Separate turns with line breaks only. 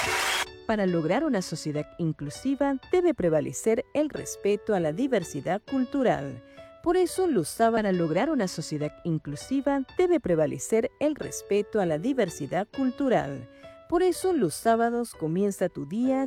Para lograr una sociedad inclusiva debe prevalecer el respeto a la diversidad cultural. Por eso los sábados para lograr una sociedad inclusiva debe prevalecer el respeto a la diversidad cultural. Por eso los sábados comienza tu día